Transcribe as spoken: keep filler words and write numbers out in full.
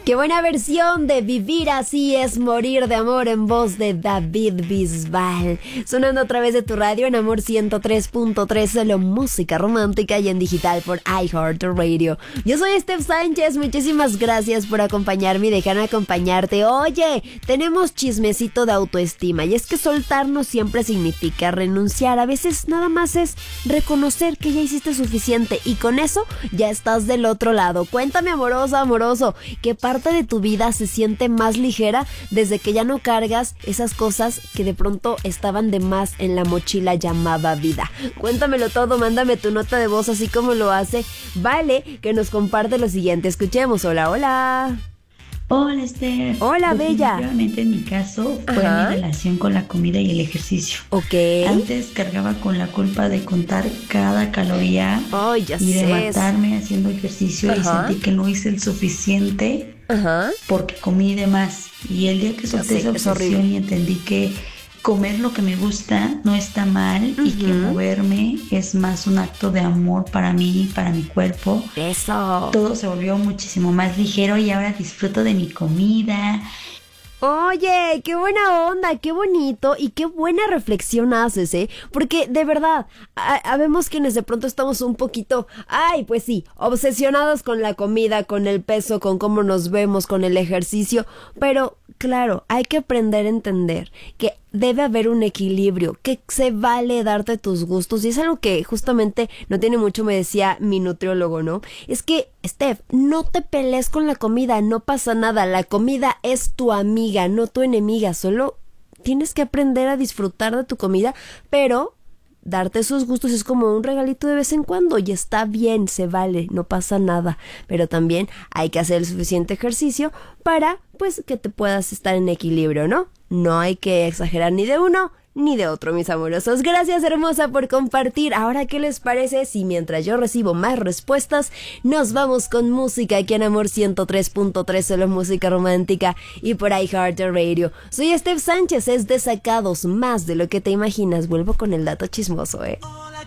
Qué buena versión de Vivir así es morir de amor en voz de David Bisbal. Sonando a través de tu radio en Amor ciento tres punto tres, solo música romántica y en digital por iHeartRadio. Yo soy Steph Sánchez, muchísimas gracias por acompañarme y dejarme acompañarte. Oye, tenemos chismecito de autoestima y es que soltarnos siempre significa renunciar. A veces nada más es reconocer que ya hiciste suficiente y con eso ya estás del otro lado. Cuéntame, amorosa, amoroso, ¿qué parte de tu vida se siente más ligera desde que ya no cargas esas cosas que de pronto estaban de más en la mochila llamada vida? Cuéntamelo todo, mándame tu nota de voz así como lo hace Vale, que nos comparte lo siguiente. Escuchemos. Hola, hola. Hola, Esther. Hola, bella. Definitivamente en mi caso fue Ajá. mi relación con la comida y el ejercicio. Ok. Antes cargaba con la culpa de contar cada caloría Oh, ya y de sé. matarme haciendo ejercicio. Ajá. Y sentí que no hice el suficiente Ajá. porque comí de más. Y el día que Ya solté sé, esa es horrible. obsesión y entendí que comer lo que me gusta no está mal y que Ujú. moverme es más un acto de amor para mí, para mi cuerpo. Eso. Todo se volvió muchísimo más ligero y ahora disfruto de mi comida. Oye, qué buena onda, qué bonito y qué buena reflexión haces, ¿eh? Porque de verdad, ha- habemos quienes de pronto estamos un poquito, ay, pues sí, obsesionados con la comida, con el peso, con cómo nos vemos, con el ejercicio, pero claro, hay que aprender a entender que debe haber un equilibrio, que se vale darte tus gustos y es algo que justamente no tiene mucho me decía mi nutriólogo, ¿no? Es que, Steph, no te pelees con la comida, no pasa nada, la comida es tu amiga, no tu enemiga, solo tienes que aprender a disfrutar de tu comida, pero darte esos gustos es como un regalito de vez en cuando y está bien, se vale, no pasa nada, pero también hay que hacer el suficiente ejercicio para, pues, que te puedas estar en equilibrio, ¿no? No hay que exagerar ni de uno ni de otro, mis amorosos. Gracias, hermosa, por compartir. Ahora, ¿qué les parece si mientras yo recibo más respuestas, nos vamos con música aquí en Amor ciento tres punto tres, solo música romántica y por iHeartRadio? Soy Steph Sánchez, es Desacados, más de lo que te imaginas. Vuelvo con el dato chismoso, ¿eh? Hola.